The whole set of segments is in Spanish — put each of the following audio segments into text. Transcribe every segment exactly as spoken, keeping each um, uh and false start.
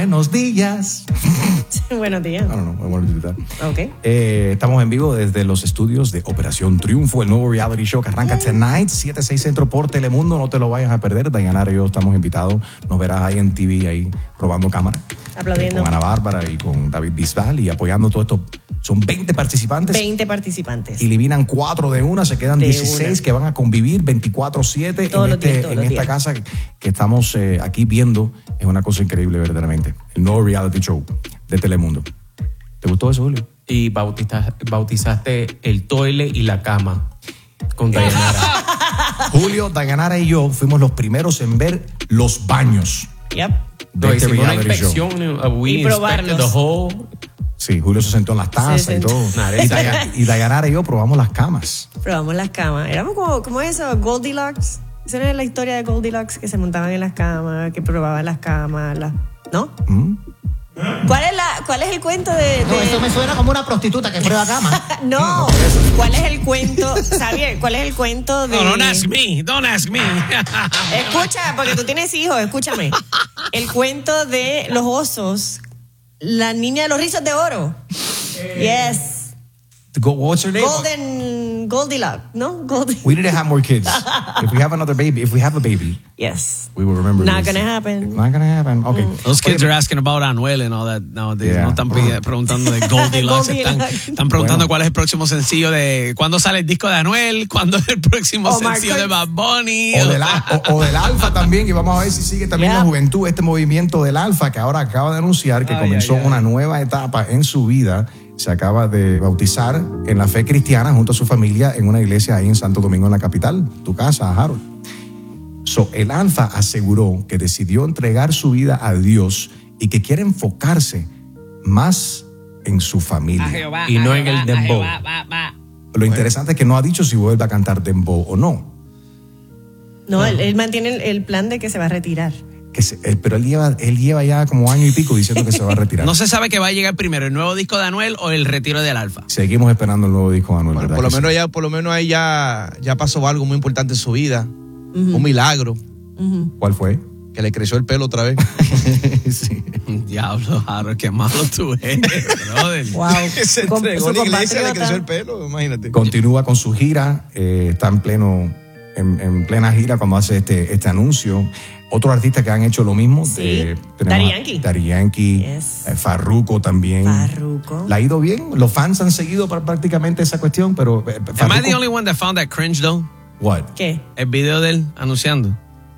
Buenos días. Buenos días. No, no, no, bueno, Ok. eh, estamos en vivo desde los estudios de Operación Triunfo, el nuevo reality show que arranca Yay. tonight, siete, seis Centro por Telemundo. No te lo vayas a perder. Dayanara y yo estamos invitados. Nos verás ahí en T V, ahí robando cámara. Aplaudiendo. Con Ana Bárbara y con David Bisbal y apoyando todo esto. Son veinte participantes. veinte participantes. Eliminan cuatro de una, se quedan De dieciséis una. que van a convivir veinticuatro siete Todos en, los días, este, todos en los esta días. casa que estamos eh, aquí viendo. Es una cosa increíble, verdaderamente. El nuevo reality show de Telemundo. ¿Te gustó eso, Julio? Y bautiza, bautizaste el toile y la cama con Dayanara. Julio, Dayanara y yo fuimos los primeros en ver los baños Yep. de No, este hicimos una reality show. inspección. uh, we Y inspected probarlos. the whole. Sí, Julio se sentó en las tazas Se y sentó. todo. Nada, Y, Dayan- y Dayanara y yo probamos las camas. Probamos las camas. Éramos como, ¿cómo es eso? Goldilocks. Esa era la historia de Goldilocks, que se montaban en las camas, que probaban las camas, las... ¿no? ¿Mm? ¿Cuál es, la, ¿Cuál es el cuento de...? de- No, eso me suena como una prostituta que prueba cama. No, ¿cuál es el cuento? Xavier, ¿cuál es el cuento de...? No, don't ask me, don't ask me. Escucha, porque tú tienes hijos, escúchame. El cuento de los osos, la niña de los rizos de oro. Yes. Go- What's her name? Golden, Goldilocks, ¿no? Gold. We need to have more kids. If we have another baby, if we have a baby, Yes. we will remember Not this. gonna happen. Not gonna happen. Okay. Those kids are asking about Anuel and all that nowadays. Yeah. No están pre- preguntando de Goldilocks. están, Goldilocks. están preguntando Bueno. cuál es el próximo sencillo de... ¿Cuándo sale el disco de Anuel? ¿Cuándo es el próximo O Mark sencillo de Bad Bunny? O del, a- o, o del Alfa también, y vamos a ver si sigue también Yeah. la juventud, este movimiento del Alfa, que ahora acaba de anunciar que Ay, comenzó ay, ay. una nueva etapa en su vida. Se acaba de bautizar en la fe cristiana junto a su familia en una iglesia ahí en Santo Domingo, en la capital, tu casa, Harold. So, el Alfa aseguró que decidió entregar su vida a Dios y que quiere enfocarse más en su familia. Y no en el dembow. Lo interesante es que no ha dicho si vuelve a cantar dembow o no. No, él, él mantiene el, el plan de que se va a retirar. Que se- él- pero él lleva, él lleva ya como año y pico diciendo que se va a retirar. No se sabe qué va a llegar primero, el nuevo disco de Anuel o el retiro del Alfa. Seguimos esperando el nuevo disco de Anuel, Bueno, ¿verdad por lo que menos sí? ya, por lo menos ahí ya, ya pasó algo muy importante en su vida. Un milagro. ¿Cuál fue? Que le creció el pelo otra vez. Sí. Diablo, Harold, qué malo tú eres, brother. Wow. Se Com- entregó su a la iglesia, le compatriota. creció el pelo, imagínate. Continúa con su gira, eh, está en pleno, en, en plena gira cuando hace este, este anuncio. Otros artistas que han hecho lo mismo. Sí. eh, tenemos Daddy a Yankee. Daddy Yankee, Yes. eh, Farruko también. Farruko. ¿La ha ido bien? Los fans han seguido pr- prácticamente esa cuestión, pero eh, Am I Farruko- the only one that found that cringe, though? What? ¿Qué? El video de él anunciando.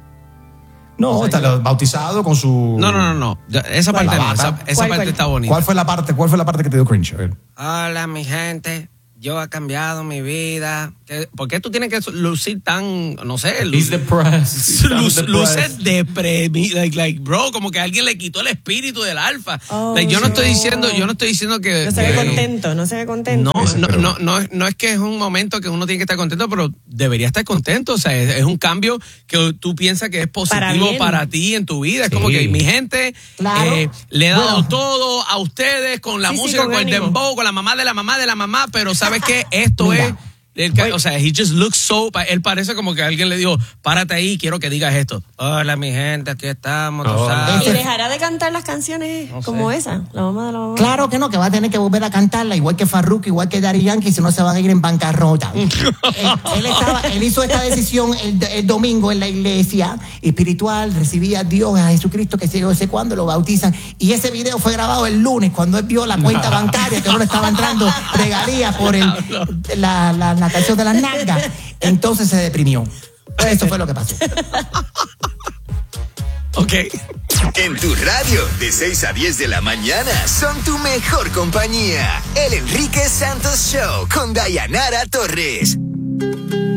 No, está lo- bautizado con su... No, no, no, no. Ya, esa ¿Cuál? parte La no, esa, bata. esa ¿Cuál, parte cuál? está bonita. ¿Cuál fue la parte, cuál fue la parte que te dio cringe? A ver. Hola, mi gente. Yo he cambiado mi vida. ¿Qué- ¿Por qué tú tienes que lucir tan, no sé, lu- He's depressed. lu- He's luces depressed. deprimido, like, like, bro, como que alguien le quitó el espíritu del alfa. Oh, Like, yo no estoy no. diciendo, yo no estoy diciendo que No se ve que- contento, no se ve contento. No, Ese, no, pero- no, no, es- no es que es un momento que uno tiene que estar contento, pero debería estar contento. O sea, es, es un cambio que tú piensas que es positivo bien. para, ti en tu vida. Es Sí. como que mi gente Claro. eh, le he dado Bueno. todo a ustedes con la Sí, sí, música, con con, el ánimo. dembow, con la mamá de la mamá de la mamá, pero ¿sabes qué? Esto Mira. es... el que- o sea, he just looks so... Él parece como que alguien le dijo, párate ahí, quiero que digas esto. Hola, mi gente, aquí estamos, tú Hola. sabes. Y dejará de cantar las canciones como esa, la mamá de la mamá. Claro que no, que va a tener que volver a cantarla, igual que Farruko, igual que Daddy Yankee, si no se van a ir en bancarrota. él, él estaba- él hizo esta decisión el, el domingo en la iglesia espiritual, recibía a Dios, a Jesucristo, que sé yo sé cuándo, lo bautizan. Y ese video fue grabado el lunes, cuando él vio la cuenta bancaria, que no le estaba entrando regalías por el, la, la, la canción de las nalgas. Entonces se deprimió. Eso fue lo que pasó. Ok. En tu radio, de seis a diez de la mañana, son tu mejor compañía. El Enrique Santos Show con Dayanara Torres.